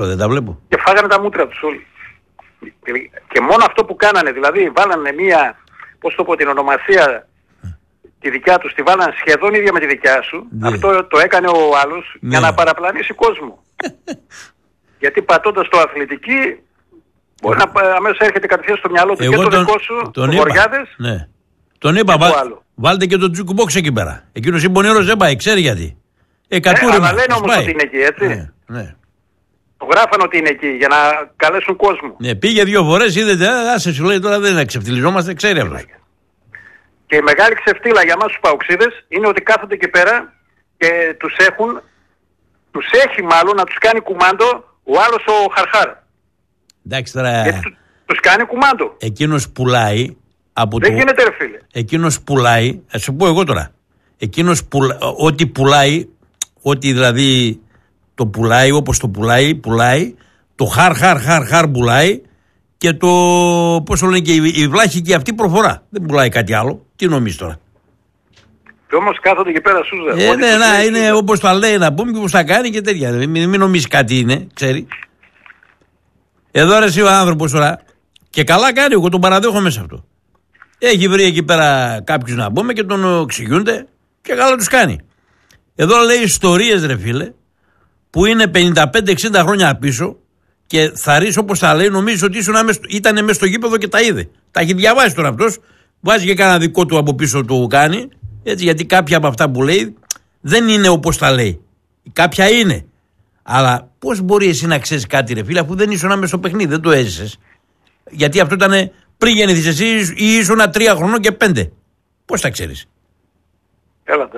Δεν τα βλέπω. Και φάγανε τα μούτρα τους όλοι. Και μόνο αυτό που κάνανε, δηλαδή βάλανε μία, πώς το πω, την ονομασία τη δικιά τους, τη βάλανε σχεδόν ίδια με τη δικιά σου. Ναι. Αυτό το έκανε ο άλλος για να παραπλανήσει κόσμο. Γιατί πατώντας το αθλητική, μπορεί να αμέσως έρχεται κατευθείαν στο μυαλό του και το δικό σου, τον Βορειάδες. Ναι. Τον είπα, βάλτε και τον τζουκουμπόξ εκεί πέρα. Εκείνος είναι πονηρός, δεν πάει, ξέρει γιατί. Αλλά λένε όμως ότι είναι εκεί, έτσι. Ναι. Το γράφανε ότι είναι εκεί για να καλέσουν κόσμο. Ναι, πήγε 2 φορές, είδατε, άσε σου λέει τώρα δεν εξευτιλιζόμαστε, ξέρει αυτό. Και η μεγάλη ξεφτύλα για μας τους παοξίδες είναι ότι κάθονται εκεί πέρα και τους έχει μάλλον να τους κάνει κουμάντο ο άλλος ο Χαρχάρ. Εντάξει τώρα. Γιατί τους κάνει κουμάντο. Εκείνος πουλάει από δεν γίνεται ρε φίλε. Εκείνος πουλάει, θα σου πω εγώ τώρα. Εκείνος ό,τι πουλάει, ό,τι δηλαδή το πουλάει όπως το πουλάει, το χαρ πουλάει και το, πώς το λένε, και η βλάχη αυτή προφορά. Δεν πουλάει κάτι άλλο. Τι νομίζεις τώρα. Και όμως κάθονται εκεί πέρα Σούζα. Είναι όπως τα λέει να πούμε και όπως τα κάνει και τέτοια. Μην νομίζεις κάτι είναι, ξέρει. Εδώ ρε εσύ ο άνθρωπος τώρα, και καλά κάνει, εγώ τον παραδέχομαι σε αυτό. Έχει βρει εκεί πέρα κάποιους να πούμε και τον εξηγούνται και καλά τους κάνει. Εδώ λέει ιστορίες ρε φίλε, που είναι 55-60 χρόνια πίσω και θα ρίξει όπως τα λέει, νομίζεις ότι ήταν μέσα στο γήπεδο και τα είδε. Τα έχει διαβάσει τώρα αυτός, βάζει και κανένα δικό του από πίσω του κάνει, έτσι, γιατί κάποια από αυτά που λέει δεν είναι όπως τα λέει. Κάποια είναι. Αλλά πώς μπορεί εσύ να ξέρεις κάτι ρε φίλε, αφού δεν ήσουν μέσα στο παιχνίδι, δεν το έζησες. Γιατί αυτό ήταν πριν γεννηθείς εσύ ή ήσουν 3 χρονών και 5. Πώς τα ξέρεις. Έλατε.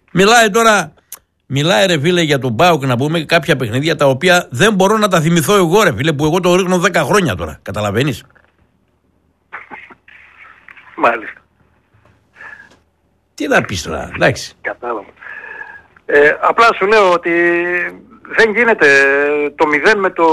Μιλάει ρε φίλε για τον ΠΑΟΚ να πούμε κάποια παιχνίδια τα οποία δεν μπορώ να τα θυμηθώ εγώ ρε φίλε, που εγώ το ρίχνω 10 χρόνια τώρα. Καταλαβαίνεις. Μάλιστα. Τι να πεις τώρα, εντάξει. Κατάλαβα. Απλά σου λέω ότι δεν γίνεται το 0 με το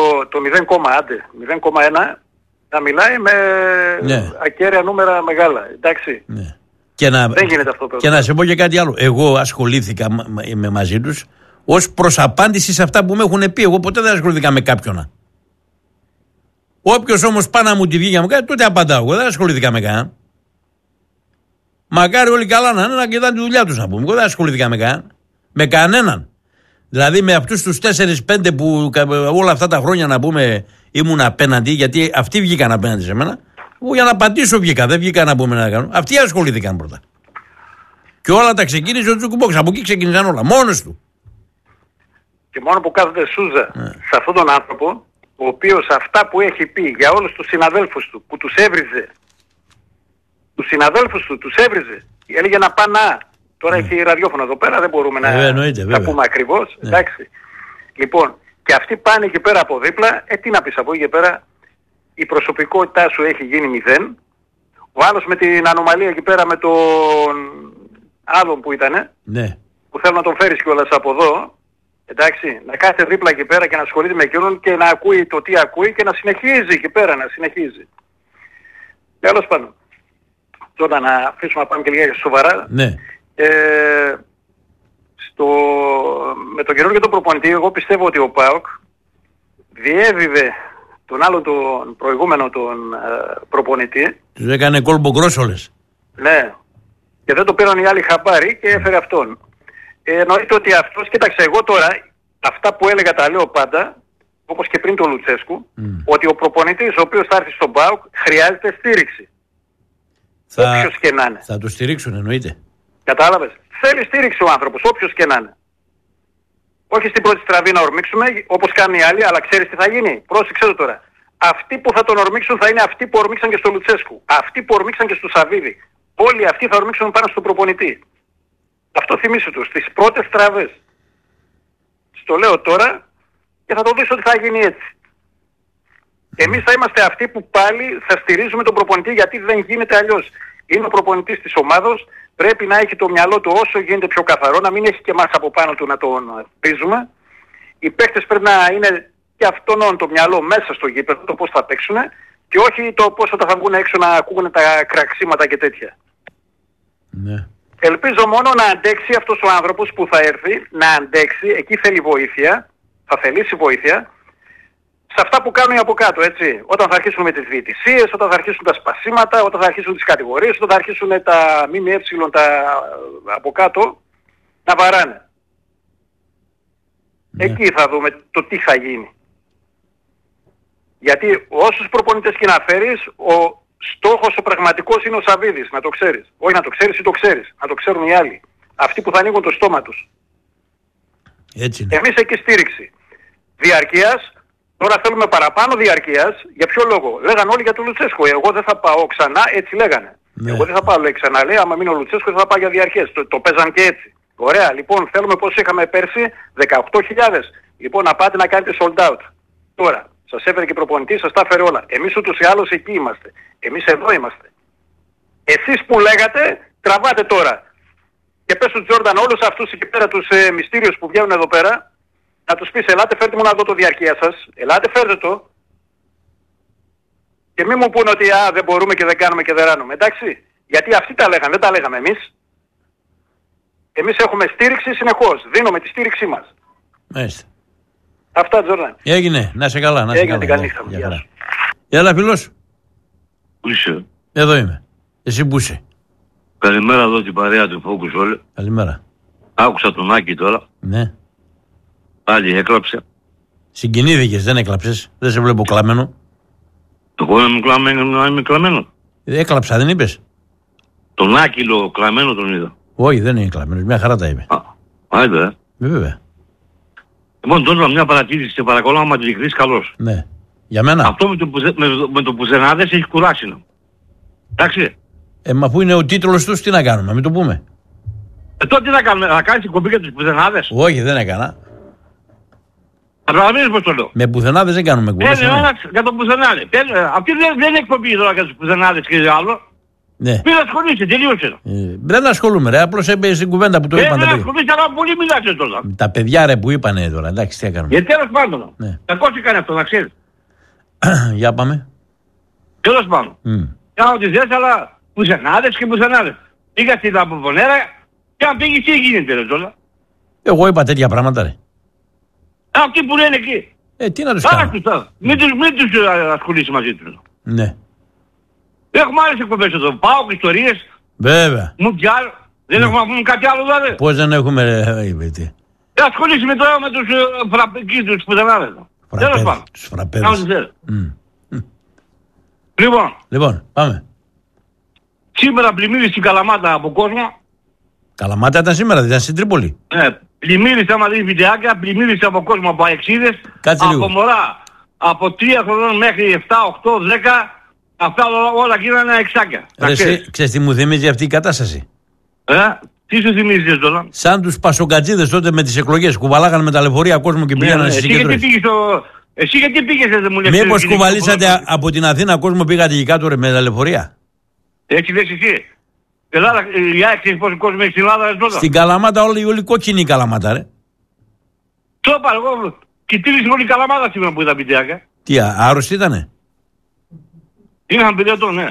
0,1 να μιλάει με ακέραια νούμερα μεγάλα. Εντάξει. Ναι. Δεν γίνεται αυτό. Και να σε πω και κάτι άλλο. Εγώ ασχολήθηκα μαζί τους ως προς απάντηση σε αυτά που με έχουν πει. Εγώ ποτέ δεν ασχολήθηκα με κάποιον. Όποιος όμως πάει να μου τη βγει για μου κάτι, τότε απαντάω. Εγώ δεν ασχολήθηκα με κανέναν. Μακάρι όλοι καλά να είναι να κοιτάνε τη δουλειά τους να πούμε. Εγώ δεν ασχολήθηκα με κανέναν. Δηλαδή με αυτούς τους 4-5 που όλα αυτά τα χρόνια να πούμε ήμουν απέναντι, γιατί αυτοί βγήκαν απέναντι σε μένα. Εγώ για να απαντήσω βγήκα, δεν βγήκα να πούμε να κάνω. Αυτοί ασχολήθηκαν πρώτα. Και όλα τα ξεκίνησε ο Τζουκουμπόξ. Από εκεί ξεκίνησαν όλα. Μόνος του. Και μόνο που κάθεται Σούζα σε αυτόν τον άνθρωπο, ο οποίος αυτά που έχει πει για όλους τους συναδέλφους του που τους έβριζε. Τους συναδέλφους του τους έβριζε. Έλεγε να πάνε. Τώρα έχει ραδιόφωνο εδώ πέρα, δεν μπορούμε να τα πούμε ακριβώς. Εντάξει. Λοιπόν, και αυτοί πάνε εκεί πέρα από δίπλα, τι να πεις από εκεί και πέρα, η προσωπικότητά σου έχει γίνει 0. Ο άλλος με την ανομαλία εκεί πέρα με τον άλλον που ήτανε, που θέλω να τον φέρεις κιόλας από εδώ, εντάξει, να κάθεται δίπλα εκεί πέρα και να ασχολείται με εκείνον και να ακούει το τι ακούει και να συνεχίζει εκεί πέρα, να συνεχίζει. Τέλος πάντων. Τώρα να αφήσουμε να πάμε και λίγα σοβαρά. Ναι. Με τον καινούργιο τον προπονητή, εγώ πιστεύω ότι ο ΠΑΟΚ διέβηβε τον άλλον τον προηγούμενο τον προπονητή. Τους έκανε κόλπο γκρόσολες. Ναι. Και δεν το πήραν οι άλλοι χαμπάρι και έφερε αυτόν. Εννοείται ότι αυτός, κοίταξε εγώ τώρα, αυτά που έλεγα τα λέω πάντα, όπως και πριν τον Λουτσέσκου, ότι ο προπονητής ο οποίος θα έρθει στον ΠΑΟΚ χρειάζεται στήριξη. Όποιος και να είναι. Θα το στηρίξουν εννοείται. Κατάλαβες. Θέλει στήριξη ο άνθρωπος, όποιος και να είναι. Όχι στην πρώτη στραβή να ορμήξουμε, όπως κάνουν οι άλλοι, αλλά ξέρεις τι θα γίνει. Πρόσεξε το τώρα. Αυτοί που θα τον ορμήξουν θα είναι αυτοί που ορμήξαν και στο Λουτσέσκου. Αυτοί που ορμήξαν και στο Σαββίδη. Όλοι αυτοί θα ορμήξουν πάνω στον προπονητή. Αυτό θυμίσου του, στις πρώτες στραβές. Στο λέω τώρα και θα το δεις ότι θα γίνει έτσι. Εμείς θα είμαστε αυτοί που πάλι θα στηρίζουμε τον προπονητή, γιατί δεν γίνεται αλλιώς. Είναι ο προπονητής της ομάδος, πρέπει να έχει το μυαλό του όσο γίνεται πιο καθαρό, να μην έχει και εμάς από πάνω του να τον πείζουμε. Οι παίκτες πρέπει να είναι και αυτόν το μυαλό μέσα στο γήπεδο, το πώς θα παίξουν, και όχι το πώς θα βγουν έξω να ακούγουν τα κραξίματα και τέτοια. Ναι. Ελπίζω μόνο να αντέξει αυτός ο άνθρωπος που θα έρθει, να αντέξει, εκεί θέλει βοήθεια, θα θελήσει βοήθεια, σε αυτά που κάνουν οι από κάτω, έτσι. Όταν θα αρχίσουν με τις διαιτησίες, όταν θα αρχίσουν τα σπασίματα, όταν θα αρχίσουν τις κατηγορίες, όταν θα αρχίσουν τα ΜΜΕ, τα από κάτω, να βαράνε. Ναι. Εκεί θα δούμε το τι θα γίνει. Γιατί όσους προπονητές και να φέρεις, ο στόχος ο πραγματικός είναι ο Σαββίδης, να το ξέρεις. Όχι να το ξέρεις ή το ξέρεις, να το ξέρουν οι άλλοι. Αυτοί που θα ανοίγουν το στόμα τους. Έτσι είναι. Εμείς εκεί στήριξη. Διαρκείας, τώρα θέλουμε παραπάνω διαρκείας. Για ποιο λόγο? Λέγαν όλοι για τον Λουτσέσκο. Εγώ δεν θα πάω ξανά, έτσι λέγανε. Ναι. Εγώ δεν θα πάω, λέει ξανά. Λέει, άμα μείνει ο Λουτσέσκο δεν θα πάω για διαρκείας. Το παίζαν και έτσι. Ωραία, λοιπόν, θέλουμε πώς είχαμε πέρσι, 18.000. Λοιπόν, να πάτε να κάνετε sold out. Τώρα, σας έφερε και προπονητή, σας τα έφερε όλα. Εμείς ούτως ή άλλως εκεί είμαστε. Εμείς εδώ είμαστε. Εσείς που λέγατε, τραβάτε τώρα. Και πες του Τζόρνταν όλους αυτούς εκεί πέρα τους μυστήριους που βγαίνουν εδώ πέρα, να τους πεις, ελάτε φέρτε μου να δω το διαρκεία σας, ελάτε φέρτε το. Και μην μου πούνε ότι δεν μπορούμε και δεν κάνουμε και δεν ράνουμε, εντάξει. Γιατί αυτοί τα λέγανε, δεν τα λέγαμε εμείς. Εμείς έχουμε στήριξη συνεχώς, δίνουμε τη στήριξή μας. Μάλιστα. Αυτά, Τζόρνταν. Έγινε, να σε καλά, να σε Έγινε, καλά. την καλή νύχτα μου. Γεια Γεια χαρά. σου. Έλα, φίλος. Πού είσαι? Εδώ είμαι. Εσύ που είσαι? Καλημέρα εδώ την παρέα του Focus όλε. Καλημέρα. Άκουσα τον Άκη τώρα. Ναι. Πάλι έκλαψε. Συγκινήθηκες, δεν έκλαψες. Δεν σε βλέπω κλαμμένο. Εγώ να είμαι κλαμμένο. Έκλαψα, δεν είπες? Τον Άκυλο κλαμμένο τον είδα. Όχι, δεν είναι κλαμμένος. Μια χαρά τα είπε. Άιντε. Βέβαια. Λοιπόν, τώρα μια παρατήρηση, σε παρακαλώ άμα τη δείχνεις καλώς. Ναι. Για μένα. Αυτό με το πουθενάδες έχει κουράσει. Εντάξει. Μα πού είναι ο τίτλος τους, τι να κάνουμε, μην το πούμε. Τότε τι να κάνουμε, να κάνεις την κομπή για τους πουθενάδες? Όχι, δεν έκανα. Καταλαβαίνεις πώς το λέω. Με πουθενάδες δεν κάνουμε εκπομπές. Είναι ένας για τον πουθενάδε. Αυτή δεν είναι εκπομπή τώρα για τους πουθενάδες και άλλο. Ναι. Μην ασχολείσαι, τελείωσε. Δεν ασχολούμαι, ρε. Απλώς έπαιζε στην κουβέντα που το είπαν τα Δεν παιδιά. ασχολείσαι, αλλά πολύ μιλάτε τώρα. Τα παιδιά, ρε, που είπανε τώρα. Εντάξει, τι έκαναμε. Τέλος πάντων. Ναι. Κακώς έκανε αυτό, να ξέρεις. Για πάμε. Τέλος πάντων. Κάνω τις δες, αλλά πουθενάδες και πουθενάδες. Πήγα στην Λαμποβονέρα και αν πήγες τι γίνεται ρε τώρα. Εγώ είπα τέτοια πράγματα, ρε. Αυτοί που λένε εκεί. Τι να τους κάνω. Μην τους ασχολείσαι μαζί τους. Ναι. Έχουμε άλλες εκπομπές εδώ. Πάω και ιστορίες. Βέβαια. Μουντιάλ. Δεν έχουμε να πούμε κάτι άλλο δηλαδή. Πώς δεν έχουμε, ρε, τι. Ασχολείσαι με τώρα με τους φραπεκείς τους πουθενάδες. Τέλος πάντων. Τους φραπέδες. Λοιπόν, πάμε. Σήμερα πλημμύρισε στην Καλαμάτα από κόσμο. Καλαμάτα ήταν σήμερα, δεν ήταν στην Τρίπολη. Πλημμύρισε, άμα δεις βιντεάκια, πλημμύρισε από κόσμο, από αεξίδες, από μωρά, από 3 χρονών μέχρι 7, 8, 10, αυτά όλα γίνανε εξάκια. Εσύ, ξέρεις τι μου θυμίζει αυτή η κατάσταση. Τι σου θυμίζεις τώρα? Σαν τους πασοκατζίδες τότε με τις εκλογές, κουβαλάγανε με τα λεωφορεία κόσμο και πήγαιναν στις συγκεντρώσεις. Εσύ γιατί πήγες δεν μου λες? Μήπως κουβαλήσατε από την Αθήνα κόσμο, πήγατε εκεί κάτω, ρε, με τα λεωφορεία? Έτσι λες εσύ. Ελλάδα, η ΑΕΚ ξέρεις πόσο κόσμο έχει στην Ελλάδα τώρα? Στην Καλαμάτα όλοι κόκκινη η Καλαμάτα, ρε. Το είπα εγώ. Κοιτήλησε όλη η Καλαμάτα σήμερα που είδα βιντεάκια. Τι, άρρωστοι ήτανε? Είχαν πιλετό, ναι.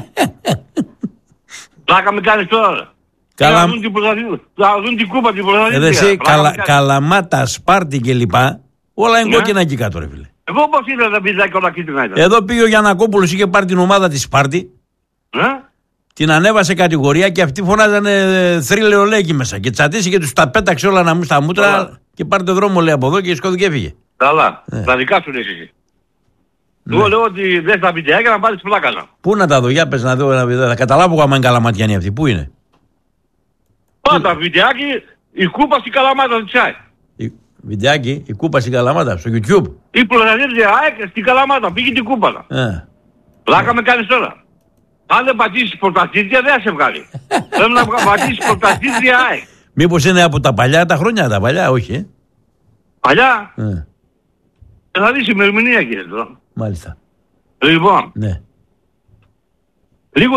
Πλάκα με κάνεις τώρα. Να δουν την κούπα την πρωταθλήτρια. Καλαμάτα, Σπάρτη κλπ. Όλα είναι κόκκινα εκεί κάτω, ρε φίλε. Εγώ πώς είδα τα βιντεάκια όλα κίτρινα ήταν? Εδώ πήγε ο Γιαννακόπουλος, είχε πάρει την ομάδα της Σπάρτη. Την ανέβασε κατηγορία και αυτοί φωνάζανε θρύλεο, λέει, εκεί μέσα. Και τσατίστηκε, τους τα πέταξε όλα να μου στα μούτρα και πάρε το δρόμο, λέει, από εδώ και σκόθηκε και έφυγε. Καλά. Τα δικά σου λες εσύ. Εγώ λέω ότι δες τα βιντεάκια να πάρεις πλάκα. Πού να τα δω, για πες να δω ένα βίντεο. Θα καταλάβω άμα είναι καλαματιανοί αυτοί. Πού είναι? Πάτα βιντεάκι, η κούπα στην Καλαμάτα της ΑΕΚ. Βιντεάκι, η κούπα στην Καλαμάτα, στο YouTube. Η πρωταθλήτρια ΑΕΚ στην Καλαμάτα, πήγε την κούπα. Πλάκα με κάνεις τώρα. Αν δεν πατήσεις πρωταθλήτρια δεν θα σε βγάλει. Πρέπει να πατήσεις πρωταθλήτρια ΑΕΚ. Μήπως είναι από τα παλιά τα χρόνια, τα παλιά, όχι. Παλιά. Θα δεις ημερομηνία, κύριε τώρα. Μάλιστα. Λοιπόν. Ναι. Λίγο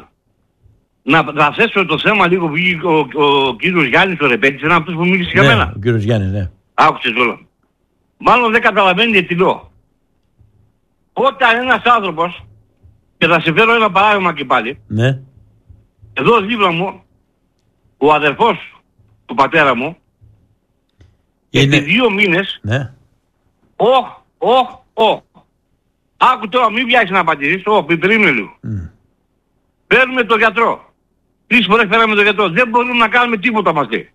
να θέσω το θέμα λίγο που βγήκε ο κύριος Γιάννης ο Ρεπέτης, είναι αυτός που μίλησε για μένα. Ο κύριος Γιάννης, ναι. Άκουσες όλα. Μάλλον δεν καταλαβαίνει τι λέω. Όταν ένας άνθρωπος, και θα σε φέρω ένα παράδειγμα και πάλι. Ναι. Εδώ δίπλα μου, ο αδερφός του πατέρα μου, επί 2 μήνες, Άκου τώρα, μην βιάζεις να απαντήσεις. Περίμενε λίγο. Παίρνουμε τον γιατρό. 3 φορές φέραμε τον γιατρό. Δεν μπορούμε να κάνουμε τίποτα μαζί.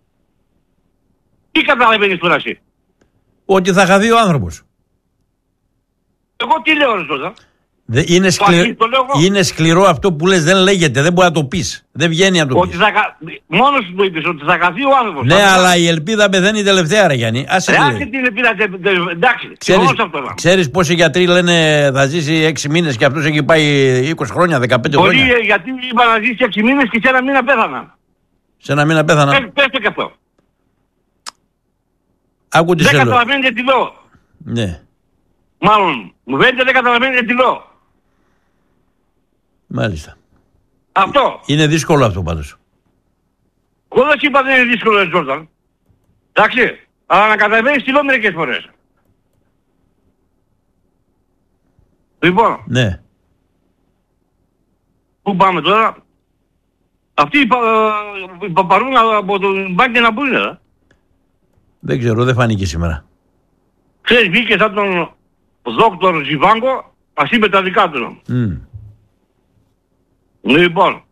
Τι καταλαβαίνεις τώρα εσύ? Ότι θα χαθεί ο άνθρωπος. Εγώ τι λέω ρε τώρα? Είναι σκληρό αυτό που λες, δεν λέγεται, δεν μπορεί να το πεις. Δεν βγαίνει να το πεις. Μόνος σου το είπες, ότι θα χαθεί ο άνθρωπος. Ναι, αλλά η ελπίδα πεθαίνει τελευταία ρε Γιάννη. Άσε την ελπίδα, εντάξει. Ξέρεις πόσοι γιατροί λένε θα ζήσει 6 μήνες και αυτός έχει πάει 20 χρόνια, 15 χρόνια. Πολλοί γιατί είπα να ζήσει 6 μήνες και σε ένα μήνα πέθανα. Σε ένα μήνα πέθανα. Πες το και αυτό. Άκου τι δεν καταλαβαίνετε τι λέω. Ναι. Μάλλον, μου φαίνεται δεν καταλαβαίνετε τι λέω. Μάλιστα. Αυτό. Είναι δύσκολο αυτό πάντως. Εγώ δεν είπα δεν είναι δύσκολο, Τζόρνταν. Εντάξει. Αλλά να καταλαβαίνεις τι λέω μερικές φορές. Λοιπόν. Ναι. Πού πάμε τώρα? Αυτοί παρούν από τον μπάνκι να μπουν, Δεν ξέρω, δεν φάνηκε σήμερα. Ξέρεις, βγήκε σαν τον δόκτωρ Ζιβάγκο, ας είπε τα δικά του. Λοιπόν,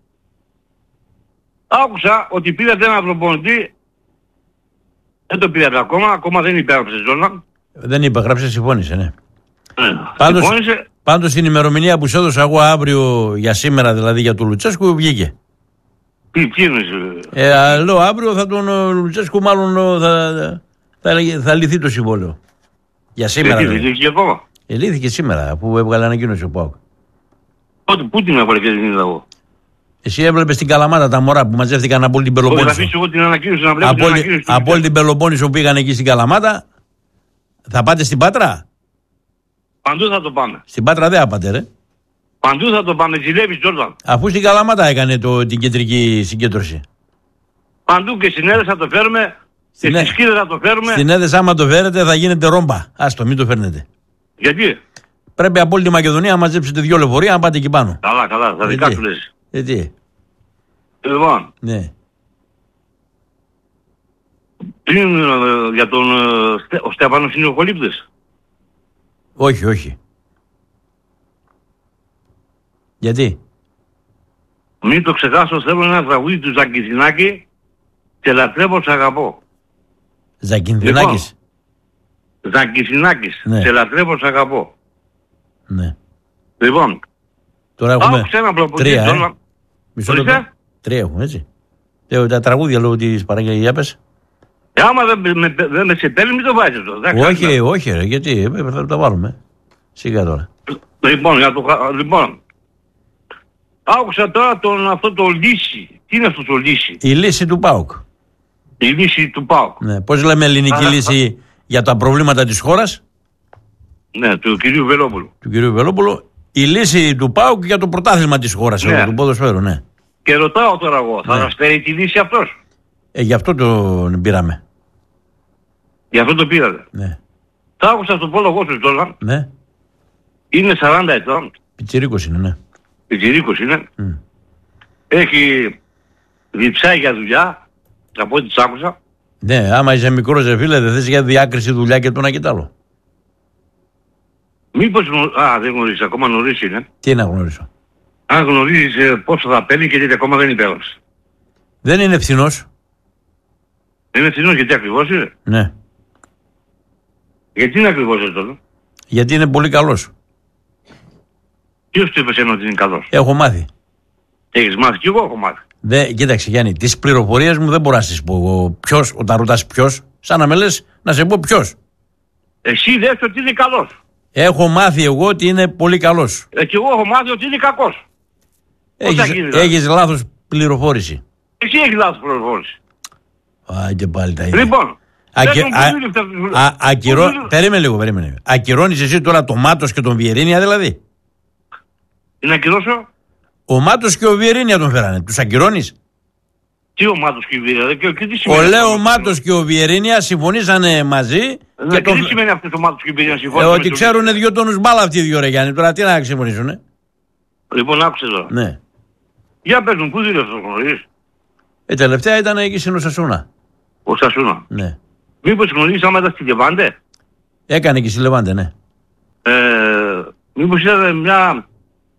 άκουσα ότι πήρατε έναν προπονητή, δεν το πήρατε ακόμα δεν υπέγραψε Τζόρνταν. Δεν υπέγραψε, συμφώνησε, ναι. Πάντως την ημερομηνία που σου έδωσα εγώ αύριο για σήμερα, δηλαδή για τον Λουτσέσκου, βγήκε. Τι είναι? Λέω αύριο θα τον Λουτσέσκου μάλλον θα λυθεί το συμβόλαιο. Για σήμερα. Λύθηκε ακόμα. Λύθηκε σήμερα που έβγαλε ανακοίνωση ο ΠΑΟΚ. Πού την έβγαλε και την είδα εγώ? Εσύ έβλεπες την Καλαμάτα τα μωρά που μαζεύτηκαν από όλη την Πελοπόννησο. Εγώ την ανακοίνωση να βλέπω την ανακοίνωση. Από όλη την Πελοπόννησο που πήγαν εκεί στην Καλαμάτα. Θα πάτε στην Πάτρα? Παντού θα το πάμε. Στην Πάτρα δεν θα πάτε ρε. Παντού θα το πάμε, ζηλεύεις Τζόρνταν. Αφού στην Καλαμάτα έκανε την κεντρική συγκέντρωση. Παντού και στην Έδες θα το φέρουμε. Και στη Σκύδα θα το φέρουμε. Στην Έδες άμα το φέρετε θα γίνετε ρόμπα. Άστο, μην το φέρνετε. Γιατί? Πρέπει από όλη τη Μακεδονία να μαζέψετε 2 λεωφορεία να πάτε εκεί πάνω. Καλά, θα δικά σου λες. Τι. Λοιπόν. Ναι. Για τον ο Στέφανος είναι ο Κολύπτης? Όχι. Γιατί? Μην το ξεχάσω, θέλω ένα τραγούδι του Ζαγκηθινάκη και λατρεύω σ' αγαπώ. Ζαγκηθινάκης. Ζαγκηθινάκης. Ναι. Σε λατρεύω σ' αγαπώ. Ναι. Λοιπόν. Τώρα έχουμε 3. Μισό λεπτό. 3 έχουμε, έτσι. Τα τραγούδια λόγω της Παναγιάπες. Άμα δεν με σε παίρνει, μην το βάζεις εδώ. Όχι ρε, γιατί θα τα βάλουμε. Σιγά τώρα. Λοιπόν, άκουσα τώρα αυτό το λύση. Τι είναι αυτό το λύση? Η λύση του ΠΑΟΚ. Η λύση του ΠΑΟΚ. Ναι. Πώς λέμε ελληνική λύση για τα προβλήματα της χώρας? Ναι, του κυρίου Βελόπουλου. Η λύση του ΠΑΟΚ για το πρωτάθλημα της χώρας, ναι. Του ποδοσφαίρου, ναι. Και ρωτάω τώρα εγώ, θα μας φέρει τη λύση αυτός? Γι' αυτό τον πήραμε. Γι' αυτό το πήρατε. Ναι. Θα άκουσα στον πρόλογο σου τώρα. Ναι. Είναι 40 ετών. Πιτσιρίκος είναι, ναι. Πιτσιρίκος είναι. Έχει διψάει για δουλειά, από ό,τι της άκουσα. Ναι, άμα είσαι μικρός ρε φίλε, δεν θες για διάκριση δουλειά και το ένα και το άλλο. Μήπως δεν γνωρίζεις, ακόμα νωρίς είναι. Τι να γνωρίσω? Αν γνωρίζεις πόσο θα παίρνει και γιατί ακόμα δεν υπέγραψε. Δεν είναι φθηνός. Δεν είναι φθηνός γιατί ακριβώς είναι. Ναι. Γιατί είναι ακριβώς αυτό? Γιατί είναι πολύ καλός. Ποιος του είπε εσένα ότι είναι καλός? Έχω μάθει. Έχεις μάθει κι εγώ έχω μάθει. Κοίταξε Γιάννη, τις πληροφορίες μου δεν μπορώ να σας πω ποιος, όταν ρωτάς ποιος, σαν να με λες να σε πω ποιος. Εσύ δες ότι είναι καλός. Έχω μάθει εγώ ότι είναι πολύ καλός. Και εγώ έχω μάθει ότι είναι κακός. Έχεις λάθος πληροφόρηση. Εσύ έχεις λάθος πληροφόρηση. Και πάλι τα ίδια. Λοιπόν, περίμενε λίγο. Ακυρώνεις εσύ τώρα το Μάτος και τον Βιερίνια δηλαδή? Να ακυρώσω? Ο Μάτος και ο Βιερίνια τον φέρανε. Τους ακυρώνεις? Τι ο Μάτος και ο Βιερίνια? Ο Μάτος και ο Βιερίνια συμφωνήσανε μαζί. Και τι σημαίνει αυτό το Μάτος και ο Βιερίνια συμφωνήσανε? Ότι ξέρουνε 2 τόνους μπάλα αυτοί οι δύο ρε Γιάννη. Τώρα τι να συμφωνήσουνε? Λοιπόν, άκουσε τώρα. Ναι. Για πες μου, πού δήλωσε το γνωρίζεις? Τελευταία ήταν εκεί στην Οσασούνα. Οσασούνα. Ναι. Μήπως γνωρίζεις άμα ήταν στη Λεβάντε? Έκανε και στη Λεβάντε, ναι. Μήπως ήταν μια...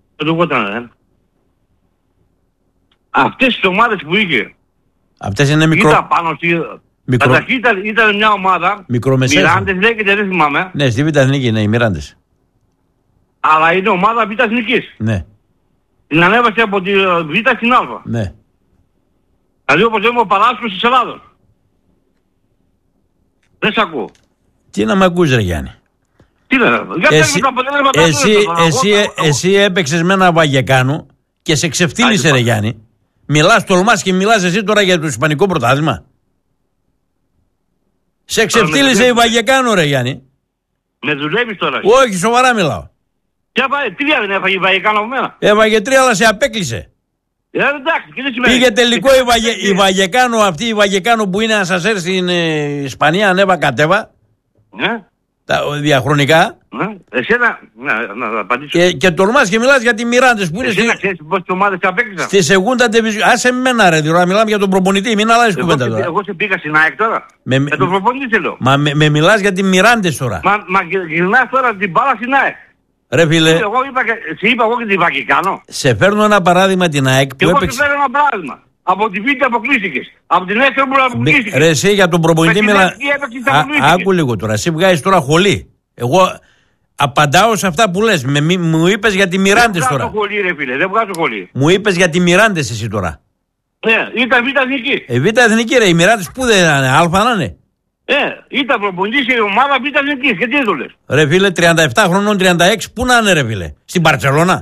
Αυτές τις ομάδες που είχε. Αυτές είναι Ήταν πάνω στη... Καταρχήν ήταν μια ομάδα. Μικρομεσαίες. Μιράντες λέγεται, δεν θυμάμαι. Ναι, στη Β' Εθνική είναι οι Μιράντες. Αλλά είναι ομάδα Β' Εθνικής. Ναι. Την ανέβασε από τη Β' στην Α. Ναι. Δηλαδή όπως λέμε ο Παράσκος της Ελλάδος. Δεν σ' ακούω. Τι να μ' ακούς ρε Γιάννη. Τι λένε. Εσύ έπαιξες με ένα Βαγεκάνο και σε ξεφτύλισε ρε Γιάννη. Τολμάς και μιλάς εσύ τώρα για το Ισπανικό πρωτάθλημα. Σε ξεφτύλισε η Βαγεκάνο ρε Γιάννη. Με δουλεύεις τώρα. Όχι, σοβαρά μιλάω. Τι δεν έφαγε η Βαγεκάνο από μένα. Έβαγε 3 αλλά σε απέκλεισε. Εντάξει, και τι σημαίνει. Πήγε τελικό η Βαγεκάνο, αυτή η Βαγεκάνο που είναι ασασέρ στην Ισπανία, ανέβα κατέβα. Ναι. Διαχρονικά. Εσένα, να απαντήσω. Και τολμάς και μιλάς για τη Μιράντες που είναι. Εσένα ξέρεις πόσες ομάδες απέκτησαν. Στη Σεγούντα Ντεβιζιόν. Άσε μένα ρε, τώρα μιλάμε για τον προπονητή, μην αλλάζεις κουβέντα τώρα. Εγώ σε πήγα στην ΑΕΚ τώρα. Με τον προπονητή θέλω. Μα με μιλάς για τη Μιράντες τώρα. Μα γυρνάς τώρα την μπάλα στην ΑΕΚ. Ρε φίλε. Εγώ είπα εγώ και τη Βαγεκάνο. Σε φέρνω ένα παράδειγμα την ΑΕΚ που έπαιξε. Εγώ σε φέρνω ένα παράδειγμα. Από τη Β' αποκλείστηκες. Από την Εύκολα αποκλείστηκες. Ρε εσύ για τον προπονητή μιλά. Άκου λίγο τώρα. Εσύ βγάζεις τώρα χολή. Εγώ απαντάω σε αυτά που λες. Μου είπες για τη Μιράντες τώρα. Δεν βγάζω χολή ρε φίλε. Δεν βγάζω χολή. Μου είπες για τη Μιράντες εσύ τώρα. Ναι, ήταν Β' Εθνική. Β' Εθνική ρε. Οι Μιράντες πού δεν είναι. Αλφα να είναι. Ήταν προπονητής η ομάδα Β' Εθνικής. Και τι το λες. Ρε φίλε 37 χρονών 36 πού να είναι ρε φίλε. Στην Μπαρτσελώνα.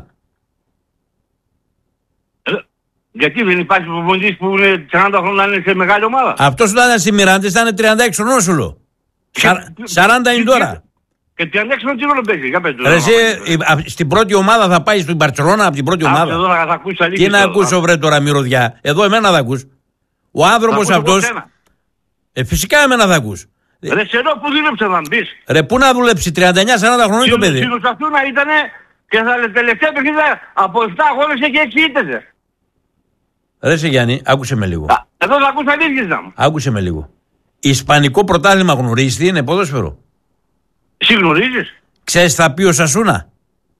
Γιατί δεν υπάρχει προπονητής που είναι 40 χρόνια είναι σε μεγάλη ομάδα. Αυτός που ήταν στη Μιράντες ήταν 36 χρονών σου λέω. 40 είναι τώρα. Και 36 χρονών τι ρόλο παίζει. Για πες το. Εσύ στην πρώτη ομάδα θα πάει στην Μπαρτσελώνα από την πρώτη ομάδα. Εδώ θα ακούσεις αλήθεια. Τι να ακούσω βρε τώρα μυρωδιά. Εδώ εμένα θα ακούς. Ο άνθρωπος αυτός. Φυσικά εμένα θα ακούς. Ρε σε εδώ που δούλεψε να μπεις. Ρε πού να δουλέψει 39-40 χρονών το παιδί. Στην Οσασούνα ήτανε και στα τελευταία παιχνίδια από 7 αγώνες έχει 6 ήττες. Ρε σε Γιάννη, άκουσε με λίγο. Εδώ θα ακούς αλήθειες να μου. Άκουσε με λίγο. Ισπανικό πρωτάθλημα γνωρίζεις τι είναι ποδόσφαιρο. Εσύ γνωρίζεις. Ξέρεις θα πει ο Σασούνα.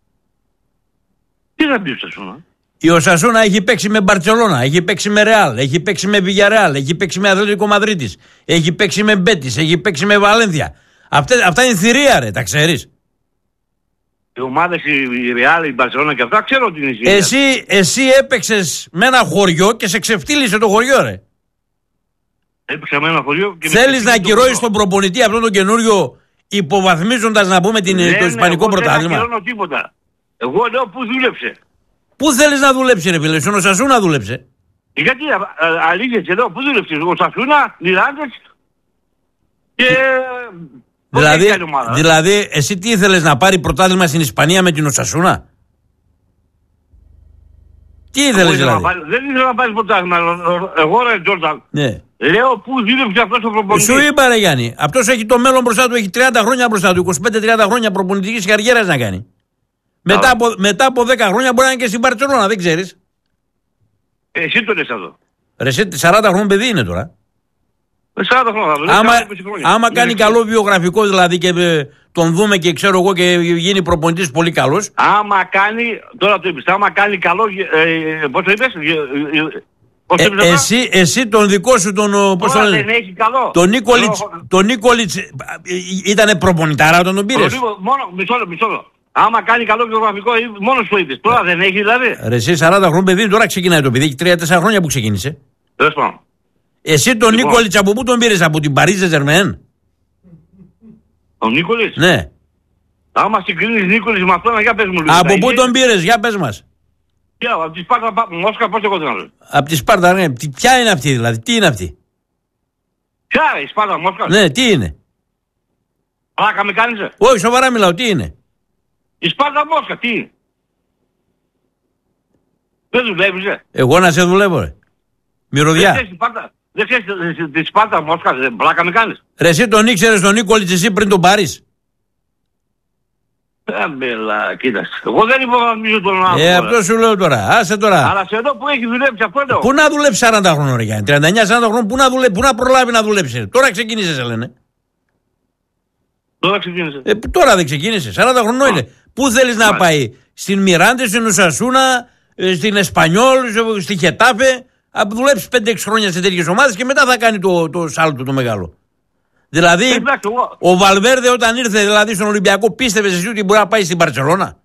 Τι θα πει ο Σασούνα. Η Οσασούνα έχει παίξει με Μπαρτσελώνα, έχει παίξει με Ρεάλ, έχει παίξει με Βιγιαρεάλ, έχει παίξει με Αθλέτικο Μαδρίτης, έχει παίξει με Μπέτις, έχει παίξει με Βαλένθια. Αυτά είναι θηρία ρε, τα ξέρεις. Οι ομάδες, η Ρεάλ, η Μπαρτσελώνα και αυτά ξέρω ότι είναι θηρία. Εσύ έπαιξες με ένα χωριό και σε ξεφτύλισε το χωριό ρε. Έπαιξα με ένα χωριό και θέλεις να ακυρώσεις τον προπονητή αυτόν τον καινούριο υποβαθμίζοντας να πούμε το Ισπανικό πρωτάθλημα. Δεν ακυρώνω τίποτα. Εγώ λέω πού δούλεψε. Πού θέλεις να δουλέψει ρε φίλε, στον Οσασούνα δούλεψε. Γιατί αλήθεια εδώ, πού δούλεψε, ο Οσασούνα, Μιράντες και... Δηλαδή εσύ τι ήθελες να πάρει πρωτάθλημα στην Ισπανία με την Οσασούνα. Τι ήθελες δηλαδή. Δεν ήθελα να πάρει πρωτάθλημα, εγώ ρε Τζόρνταν. Ναι. Λέω πού δούλεψε αυτός ο προπονητής. Σου είπα ρε Γιάννη, αυτός έχει το μέλλον μπροστά του, έχει 30 χρόνια μπροστά του, 25-30 χρόνια προπονητικής καριέρας να κάνει. Μετά από 10 χρόνια μπορεί να είναι και στην Μπαρτσελώνα, δεν ξέρεις. Εσύ το λες αυτό. Ρε εσύ 40 χρόνια παιδί είναι τώρα. 40 χρόνια. Άμα κάνει καλό βιογραφικό δηλαδή και τον δούμε και ξέρω εγώ και γίνει προπονητής πολύ καλός. Άμα κάνει, τώρα το είπες, άμα κάνει καλό, πώς το είπες. Εσύ τον δικό σου τον... Πώς το λένε. Δεν έχει καλό. Τον Νίκολιτς ήτανε προπονητάρα όταν τον πήρες. Μισό. Άμα κάνει καλό βιογραφικό, μόνος το είπες. Τώρα δεν έχει δηλαδή. Ρε εσύ 40 χρόνια παιδί, τώρα ξεκινάει το παιδί. Έχει 3-4 χρόνια που ξεκίνησε. Τέλος πάντων. Εσύ τον Νίκολιτς από πού τον πήρες, από την Παρίζ Ζερμέν. Ο Νίκολιτς. Ναι. Άμα συγκρίνεις Νίκολιτς με αυτόν, για πες μου λίγο. Από πού τον πήρες, για πες μας. Από τη Σπάρτα Μόσχα, πώς εγώ δεν. Από τη Σπάρτα, ναι. Ποια είναι αυτή δηλαδή, τι είναι αυτή. Ποια η Σπάρτα Μόσχα. Ναι, τι είναι. Πλάκα με κάνεις. Όχι, σοβαρά μιλάω, τι είναι. Η Σπάρτα Μόσχα, τι είναι. Δεν δουλεύεις, Εγώ να σε δουλεύω, ρε. Μυρωδιά. Δεν ξέρεις τη Σπάρτα Μόσχα, πλάκα με κάνεις. Ρε εσύ τον ήξερες τον Νίκολιτς εσύ πριν τον πάρεις. Κοίτας, εγώ δεν υποβαθμίζω τον άνθρωπο. Αυτό σου λέω τώρα, άσε τώρα. Αλλά σε εδώ που έχει δουλέψει αυτό εδώ. Πού να δουλέψει 40 χρόνια ρε Γιάννη, 39-40 χρόνια, πού να προλάβει να δουλέψει. Τώρα ξεκίνησε σε λένε. Τώρα ξεκίνησε. Τώρα δεν ξεκίνησε. 40 χρονών είναι. Πού θέλεις να πάει? Στην Μιράντε, στην Οσασούνα, στην Εσπανιόλ, στη Χετάφε. Θα δουλέψει 5-6 χρόνια σε τέτοιες ομάδες και μετά θα κάνει το σάλτο το μεγάλο. Δηλαδή, ο Βαλβέρδε όταν ήρθε δηλαδή στον Ολυμπιακό, πίστευες εσύ ότι μπορεί να πάει στην Μπαρσελόνα?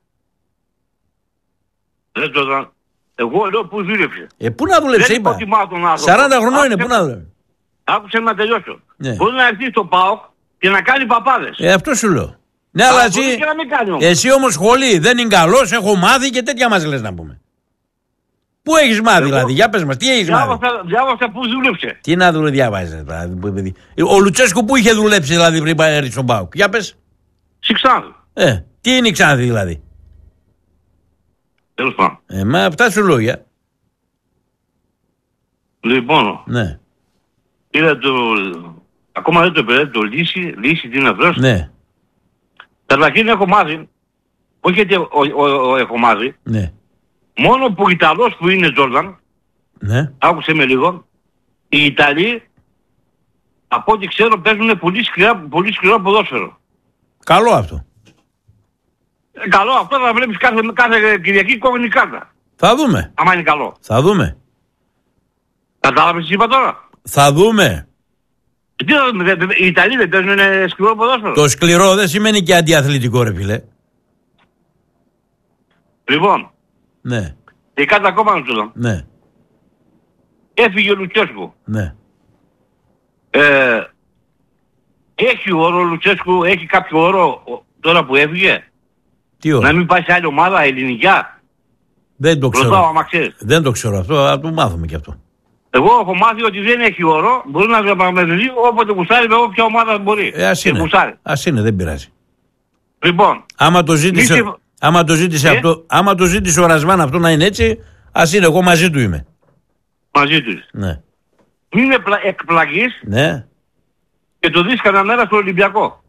Εγώ λέω πού δούλεψε. Πού να δουλέψει, είπα. 40 χρονών είναι, πού να δουλέψει. Άκουσε να τελειώσω. Ναι. Μπορεί να έρθει στο ΠΑΟΚ και να κάνει παπάδες. Αυτό σου λέω. Ναι, αλλά εσύ όμως σχολή, δεν είναι καλός, έχω μάθει και τέτοια μας λες να πούμε. Πού έχεις μάθει δηλαδή, για πες μας, τι έχεις μάθει? Διάβασα πού δούλεψε. Τι να διάβαζες δηλαδή. Ο Λουτσέσκου πού είχε δουλέψει δηλαδή πριν έρθει στον ΠΑΟΚ? Για πες. Στη Ξάνθη. Τι είναι η Ξάνθη δηλαδή? Τέλος πάντων. Μα αυτά σου λόγια. Λοιπόν. Ναι. Είδα ακόμα δεν το επηρεάζει το λύση τι είναι αυτός. Ναι. Καταρχήν έχω μάθει, όχι γιατί έχω μάθει, ναι. Μόνο που ο Ιταλός που είναι Τζόρνταν, ναι. Άκουσε με λίγο, οι Ιταλοί από ό,τι ξέρω παίζουν πολύ σκληρό ποδόσφαιρο. Καλό αυτό. Καλό αυτό, θα βλέπεις κάθε Κυριακή κόκκινη κάρτα. Θα δούμε. Άμα είναι καλό. Θα δούμε. Κατάλαβες τι είπα τώρα? Θα δούμε. Τι θα δούμε, οι Ιταλοί δεν παίζουν σκληρό ποδόσφαιρο? Το σκληρό δεν σημαίνει και αντιαθλητικό, ρε φίλε. Λοιπόν. Ναι. Και κάτι ακόμα να σου δω. Ναι. Έφυγε ο Λουτσέσκου. Ναι. Έχει όρο ο Λουτσέσκου, έχει κάποιο όρο τώρα που έφυγε? Τι όρο? Να μην πάει σε άλλη ομάδα ελληνικά? Δεν το ξέρω. Ρωτάω, άμα ξέρεις. Δεν το ξέρω αυτό, θα το μάθουμε και αυτό. Εγώ έχω μάθει ότι δεν έχει όρο, μπορεί να διαπραγματευτεί όποτε γουστάρει με όποια ομάδα μπορεί. Ας είναι, δεν πειράζει. Λοιπόν. Άμα το ζήτησε ο Ρασβάν αυτό να είναι έτσι, ας είναι, εγώ μαζί του είμαι. Μαζί του. Ναι. Μην εκπλαγείς. Ναι. Και το δεις κανένα μέρα στο Ολυμπιακό.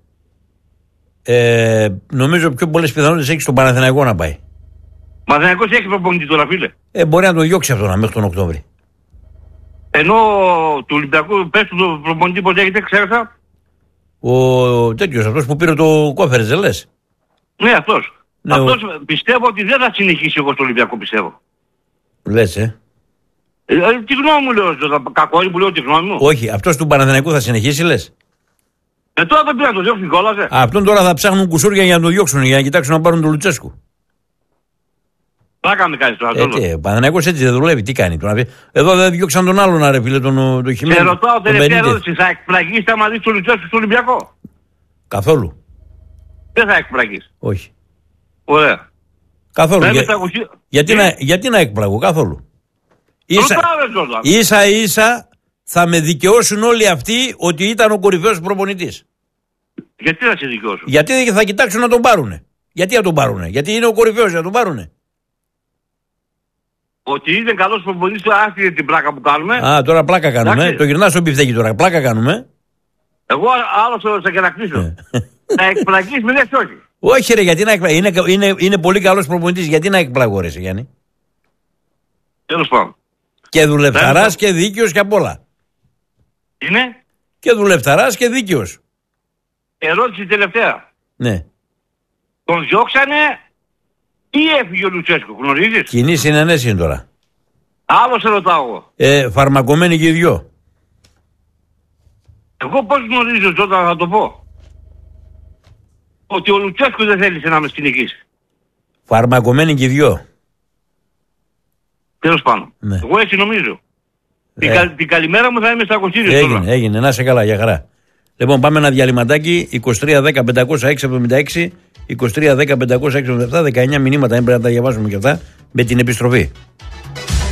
Νομίζω πιο πολλές πιθανότητες έχει στον Παναθηναϊκό να πάει. Παναθηναϊκός έχει προπονητή τώρα, φίλε. Μπορεί να τον διώξει αυτό μέχρι τον Οκτώβρη. Ενώ του Ολυμπιακού πες του προπονητή ποτέ έχετε, ξέρασα. Ο τέτοιος αυτός που πήρε το Κόφερες, δεν λες? Ναι, αυτός. Ναι, αυτός πιστεύω ότι δεν θα συνεχίσει εγώ στο Ολυμπιακό, πιστεύω. Λες, τη γνώμη μου λέω, κακό που λέω τη γνώμη μου. Όχι, αυτός του Παναθηναϊκού θα συνεχίσει, λες? Τώρα δεν πει να το διώξουν κιόλας, Αυτόν τώρα θα ψάχνουν κουσούρια για να το διώξουν, για να κοιτάξουν να πάρουν τον Λουτσέσκου. Πλάκα με κάνεις τώρα. Ο Παναθηναϊκός έτσι δεν δουλεύει, τι κάνει τώρα? Εδώ δεν διώξαν τον άλλον, ρε φίλε, τον Χιμένez. Σε ρωτάω τελευταία ερώτηση, θα εκπλαγείς άμα δεις τον Λουτσέσκου στο Ολυμπιακό? Καθόλου. Δεν θα εκπλαγείς. Όχι. Ωραία. Καθόλου. Γιατί να εκπλαγώ, καθόλου. Ίσα ίσα θα με δικαιώσουν όλοι αυτοί ότι ήταν ο κορυφαίος προπονητής. Γιατί θα σε δικαιώσουν? Γιατί θα κοιτάξουν να τον πάρουνε. Γιατί να τον πάρουνε? Γιατί είναι ο κορυφαίος, να τον πάρουνε. Ότι είναι καλός προπονητής, τώρα άστηκε την πλάκα που κάνουμε. Τώρα πλάκα κάνουμε. Το γυρνάς στο μπιφτέκι τώρα. Πλάκα κάνουμε. Εγώ άλλο θα κατακτήσω. Να εκπλαγείς, με λες όχι. Όχι, ρε, γιατί να εκπλαγώ. Είναι πολύ καλός προπονητής. Γιατί να εκπλαγώ, ρε, Γιάννη? Τέλος πάντων. Και δουλευταράς και δίκαιος και απ' όλα. Είναι. Και δουλευταράς και δίκαιος. Ερώτηση τελευταία. Ναι. Τον διώξανε ή έφυγε ο Λουτσέσκου, γνωρίζεις? Κοινή συνενέση είναι τώρα. Άλλο σε ρωτάω εγώ. Φαρμακομένοι και οι δυο. Εγώ πώς γνωρίζω τώρα, θα το πω. Ότι ο Λουτσέσκου δεν θέλησε να με συνεχίσει. Φαρμακομένοι και οι δυο. Τέλος πάντων. Ναι. Εγώ έτσι νομίζω. Την καλημέρα μου θα είμαι στα ακουστήρια. Έγινε. Να σε καλά, για χαρά. Λοιπόν, πάμε ένα διαλυματάκι. 23-10-506-76, 23-10-506-77, 19 μηνύματα. Πρέπει να τα διαβάσουμε και αυτά με την επιστροφή.